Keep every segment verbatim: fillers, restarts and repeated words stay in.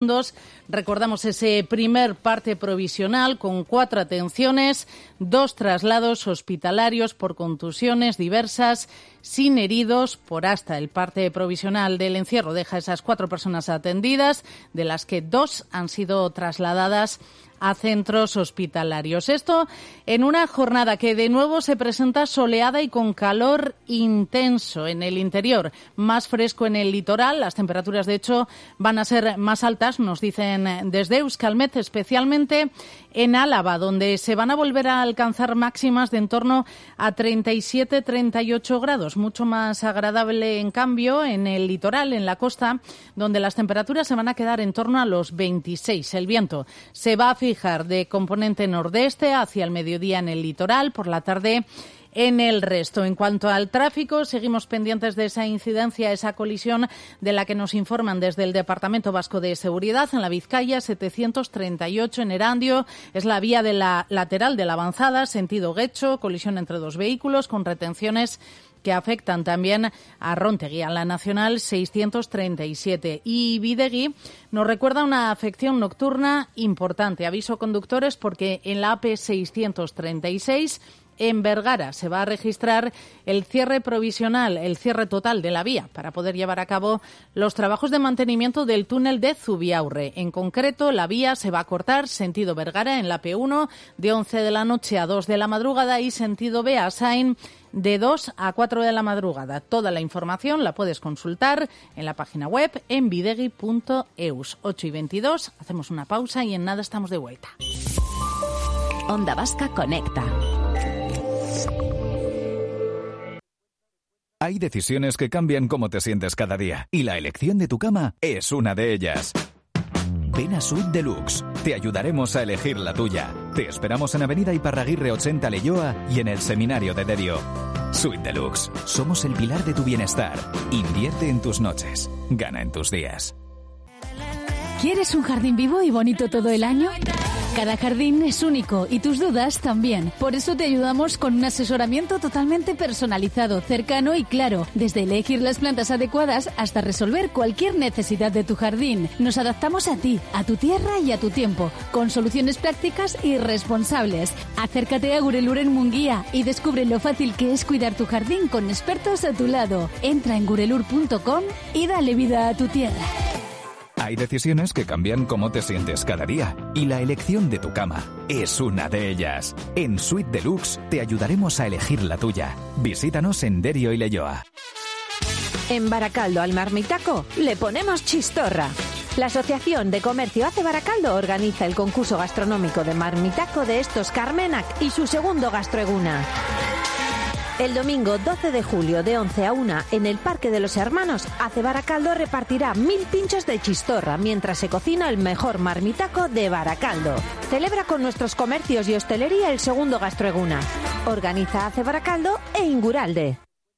Recordamos ese primer parte provisional con cuatro atenciones, dos traslados hospitalarios por contusiones diversas, sin heridos, por hasta el parte provisional del encierro deja esas cuatro personas atendidas, de las que dos han sido trasladadas a centros hospitalarios. Esto en una jornada que de nuevo se presenta soleada y con calor intenso en el interior, más fresco en el litoral. Las temperaturas, de hecho, van a ser más altas, nos dicen desde Euskalmet, especialmente en Álava, donde se van a volver a alcanzar máximas de en torno a treinta y siete a treinta y ocho grados. Mucho más agradable, en cambio, en el litoral, en la costa, donde las temperaturas se van a quedar en torno a los veintiséis. El viento se va a fijar de componente nordeste hacia el mediodía en el litoral, por la tarde en el resto. En cuanto al tráfico, seguimos pendientes de esa incidencia, esa colisión de la que nos informan desde el Departamento Vasco de Seguridad en la Vizcaya setecientos treinta y ocho en Erandio. Es la vía de la lateral de la avanzada, sentido Guecho, colisión entre dos vehículos con retenciones que afectan también a Rontegui, a la Nacional seiscientos treinta y siete. Y Bidegui nos recuerda una afección nocturna importante. Aviso conductores porque en la A P seiscientos treinta y seis, en Vergara, se va a registrar el cierre provisional, el cierre total de la vía para poder llevar a cabo los trabajos de mantenimiento del túnel de Zubiaurre. En concreto, la vía se va a cortar sentido Vergara en la P uno de once de la noche a dos de la madrugada y sentido Beasain de dos a cuatro de la madrugada. Toda la información la puedes consultar en la página web en bidegui punto eus. ocho y veintidós, hacemos una pausa y en nada estamos de vuelta. Onda Vasca Conecta. Hay decisiones que cambian cómo te sientes cada día y la elección de tu cama es una de ellas. Ven a Suite Deluxe. Te ayudaremos a elegir la tuya. Te esperamos en Avenida Iparraguirre ochenta Leioa y en el Seminario de Derio. Suite Deluxe. Somos el pilar de tu bienestar. Invierte en tus noches. Gana en tus días. ¿Quieres un jardín vivo y bonito todo el año? Cada jardín es único y tus dudas también. Por eso te ayudamos con un asesoramiento totalmente personalizado, cercano y claro. Desde elegir las plantas adecuadas hasta resolver cualquier necesidad de tu jardín. Nos adaptamos a ti, a tu tierra y a tu tiempo, con soluciones prácticas y responsables. Acércate a Gurelur en Munguía y descubre lo fácil que es cuidar tu jardín con expertos a tu lado. Entra en gurelur punto com y dale vida a tu tierra. Hay decisiones que cambian cómo te sientes cada día y la elección de tu cama es una de ellas. En Suite Deluxe te ayudaremos a elegir la tuya. Visítanos en Derio y Leioa. En Baracaldo al Marmitaco le ponemos chistorra. La Asociación de Comercio Hace Baracaldo organiza el concurso gastronómico de Marmitaco de Estos Carmenac y su segundo Gastroeguna. El domingo doce de julio de once a una en el Parque de los Hermanos, Hace Baracaldo repartirá mil pinchos de chistorra mientras se cocina el mejor marmitaco de Baracaldo. Celebra con nuestros comercios y hostelería el segundo Gastroeguna. Organiza Hace Baracaldo e Inguralde.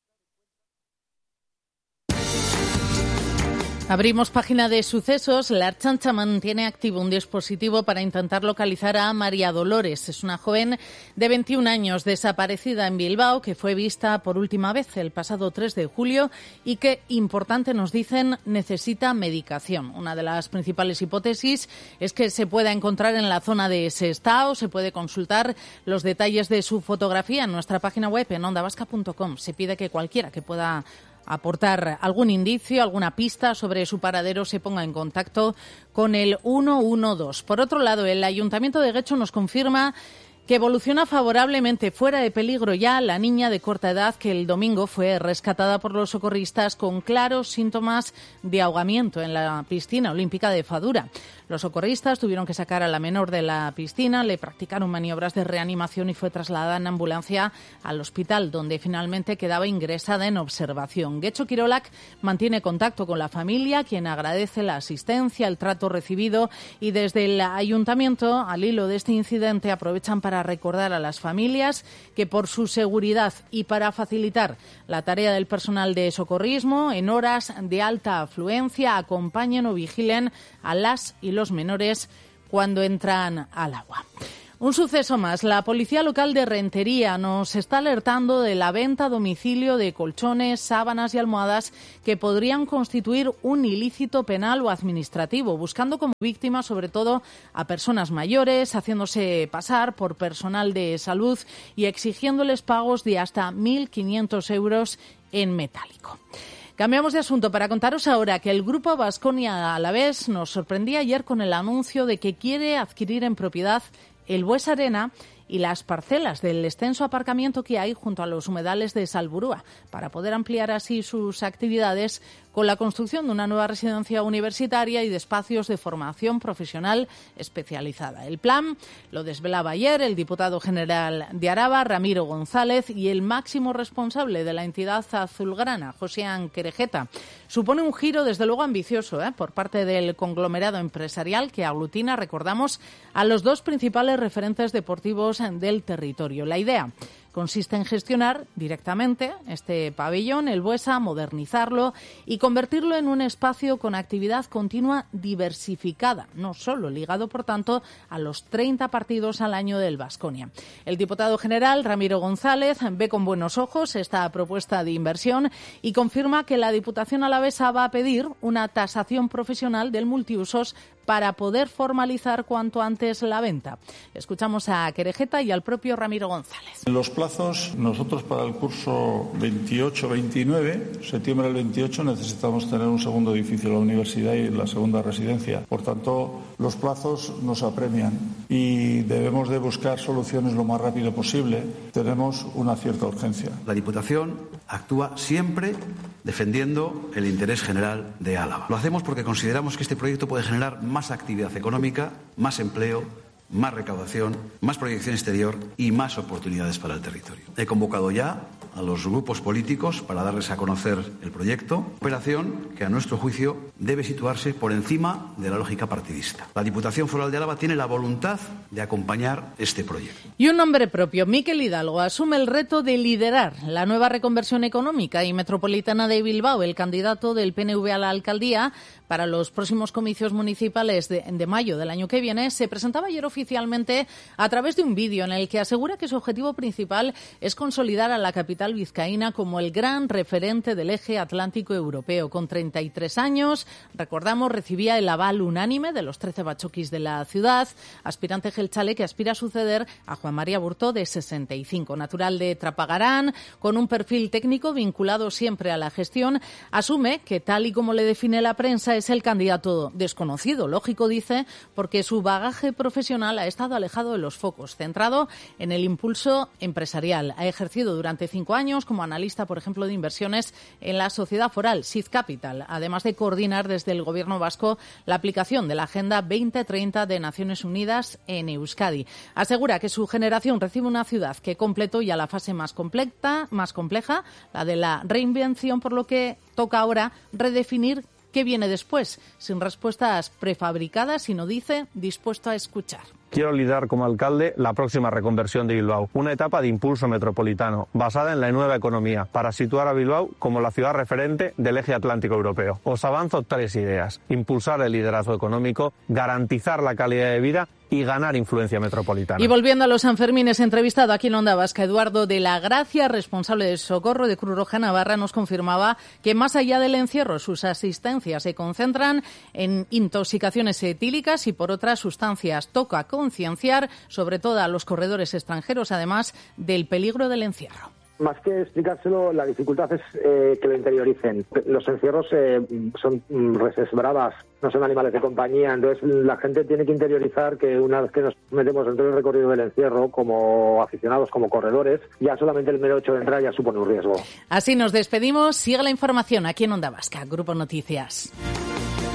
Abrimos página de sucesos. La Ertzaintza mantiene activo un dispositivo para intentar localizar a María Dolores. Es una joven de veintiún años desaparecida en Bilbao que fue vista por última vez el pasado tres de julio y que, importante, nos dicen, necesita medicación. Una de las principales hipótesis es que se pueda encontrar en la zona de Sestao. Se puede consultar los detalles de su fotografía en nuestra página web en onda vasca punto com. Se pide que cualquiera que pueda aportar algún indicio, alguna pista sobre su paradero se ponga en contacto con el uno uno dos. Por otro lado, el Ayuntamiento de Guecho nos confirma que evoluciona favorablemente, fuera de peligro ya, la niña de corta edad que el domingo fue rescatada por los socorristas con claros síntomas de ahogamiento en la piscina olímpica de Fadura. Los socorristas tuvieron que sacar a la menor de la piscina, le practicaron maniobras de reanimación y fue trasladada en ambulancia al hospital, donde finalmente quedaba ingresada en observación. Getxo Kirolak mantiene contacto con la familia, quien agradece la asistencia, el trato recibido, y desde el ayuntamiento, al hilo de este incidente, aprovechan para recordar a las familias que por su seguridad y para facilitar la tarea del personal de socorrismo en horas de alta afluencia acompañen o vigilen a las y los menores cuando entran al agua. Un suceso más. La policía local de Rentería nos está alertando de la venta a domicilio de colchones, sábanas y almohadas que podrían constituir un ilícito penal o administrativo, buscando como víctimas sobre todo a personas mayores, haciéndose pasar por personal de salud y exigiéndoles pagos de hasta mil quinientos euros en metálico. Cambiamos de asunto para contaros ahora que el Grupo Baskonia Alavés nos sorprendía ayer con el anuncio de que quiere adquirir en propiedad el Bues Arena y las parcelas del extenso aparcamiento que hay junto a los humedales de Salburua, para poder ampliar así sus actividades con la construcción de una nueva residencia universitaria y de espacios de formación profesional especializada. El plan lo desvelaba ayer el diputado general de Araba, Ramiro González, y el máximo responsable de la entidad azulgrana, Josean Querejeta. Supone un giro, desde luego, ambicioso ¿eh? por parte del conglomerado empresarial que aglutina, recordamos, a los dos principales referentes deportivos del territorio. La idea consiste en gestionar directamente este pabellón, el Buesa, modernizarlo y convertirlo en un espacio con actividad continua diversificada, no solo ligado, por tanto, a los treinta partidos al año del Baskonia. El diputado general, Ramiro González, ve con buenos ojos esta propuesta de inversión y confirma que la Diputación alavesa va a pedir una tasación profesional del multiusos para poder formalizar cuanto antes la venta. Escuchamos a Querejeta y al propio Ramiro González. En los plazos, nosotros para el curso veintiocho veintinueve, septiembre del veintiocho, necesitamos tener un segundo edificio, la universidad y la segunda residencia. Por tanto, los plazos nos apremian y debemos de buscar soluciones lo más rápido posible. Tenemos una cierta urgencia. La Diputación actúa siempre defendiendo el interés general de Álava. Lo hacemos porque consideramos que este proyecto puede generar más actividad económica, más empleo, más recaudación, más proyección exterior y más oportunidades para el territorio. He convocado ya a los grupos políticos para darles a conocer el proyecto, operación que a nuestro juicio debe situarse por encima de la lógica partidista. La Diputación Foral de Álava tiene la voluntad de acompañar este proyecto. Y un nombre propio, Mikel Hidalgo, asume el reto de liderar la nueva reconversión económica y metropolitana de Bilbao. El candidato del P N V a la alcaldía para los próximos comicios municipales de, de mayo del año que viene se presentaba ayer oficialmente a través de un vídeo en el que asegura que su objetivo principal es consolidar a la capital vizcaína como el gran referente del eje atlántico europeo. Con treinta y tres años, recordamos, recibía el aval unánime de los trece bachoquis de la ciudad, aspirante gelchale que aspira a suceder a Juan María Burto, de sesenta y cinco, natural de Trapagarán, con un perfil técnico vinculado siempre a la gestión. Asume que, tal y como le define la prensa, es el candidato desconocido, lógico, dice, porque su bagaje profesional ha estado alejado de los focos, centrado en el impulso empresarial. Ha ejercido durante cinco años como analista, por ejemplo, de inversiones en la sociedad foral Sid Capital, además de coordinar desde el Gobierno vasco la aplicación de la Agenda veinte treinta de Naciones Unidas en Euskadi. Asegura que su generación recibe una ciudad que completó ya la fase más completa, más compleja, la de la reinvención, por lo que toca ahora redefinir qué viene después, sin respuestas prefabricadas, sino, dice, dispuesto a escuchar. Quiero liderar como alcalde la próxima reconversión de Bilbao, una etapa de impulso metropolitano basada en la nueva economía, para situar a Bilbao como la ciudad referente del eje atlántico europeo. Os avanzo tres ideas: impulsar el liderazgo económico, garantizar la calidad de vida y ganar influencia metropolitana. Y volviendo a los Sanfermines, entrevistado aquí en Onda Vasca, Eduardo de la Gracia, responsable de Socorro de Cruz Roja Navarra, nos confirmaba que más allá del encierro, sus asistencias se concentran en intoxicaciones etílicas y por otras sustancias. Toca concienciar sobre todo a los corredores extranjeros, además del peligro del encierro. Más que explicárselo, la dificultad es eh, que lo interioricen. Los encierros eh, son reses bravas, no son animales de compañía, entonces la gente tiene que interiorizar que una vez que nos metemos dentro del recorrido del encierro, como aficionados, como corredores, ya solamente el mero hecho de entrar ya supone un riesgo. Así nos despedimos. Sigue la información aquí en Onda Vasca, Grupo Noticias.